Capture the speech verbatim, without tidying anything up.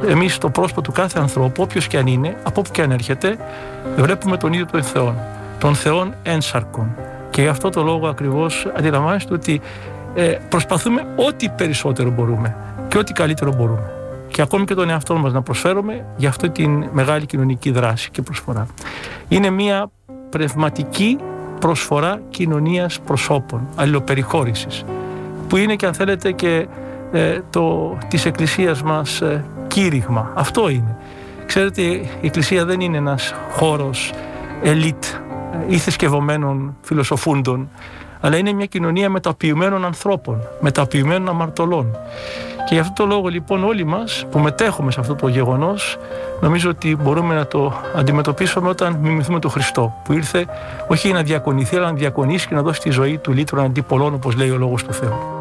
εμείς το πρόσωπο του κάθε ανθρώπου, όποιος και αν είναι, από όπου και αν έρχεται, βλέπουμε τον ίδιο τον Θεό, τον Θεόν ένσαρκον. Και γι' αυτό το λόγο ακριβώς αντιλαμβάνεστε ότι ε, προσπαθούμε ό,τι περισσότερο μπορούμε και ό,τι καλύτερο μπορούμε. Και ακόμη και τον εαυτό μας να προσφέρουμε για αυτή την μεγάλη κοινωνική δράση και προσφορά. Είναι μια πνευματική προσφορά κοινωνίας προσώπων, αλληλοπεριχώρησης, που είναι και αν θέλετε και ε, το, της Εκκλησίας μας ε, κήρυγμα. Αυτό είναι. Ξέρετε, η Εκκλησία δεν είναι ένας χώρος ελίτ ή θρησκευωμένων φιλοσοφούντων, αλλά είναι μια κοινωνία μεταποιημένων ανθρώπων, μεταποιημένων αμαρτωλών. Και γι' αυτό το λόγο λοιπόν όλοι μας που μετέχουμε σε αυτό το γεγονός, νομίζω ότι μπορούμε να το αντιμετωπίσουμε όταν μιμηθούμε τον Χριστό, που ήρθε όχι να διακονηθεί, αλλά να διακονήσει και να δώσει τη ζωή του λύτρων αντί πολλών, όπως λέει ο Λόγος του Θεού.